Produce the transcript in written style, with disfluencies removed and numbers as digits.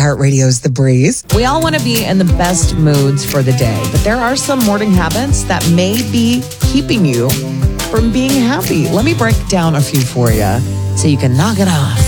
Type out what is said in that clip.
iHeartRadio's The Breeze. We all want to be in the best moods for the day, but there are some morning habits that may be keeping you from being happy. Let me break down a few for you so you can knock it off.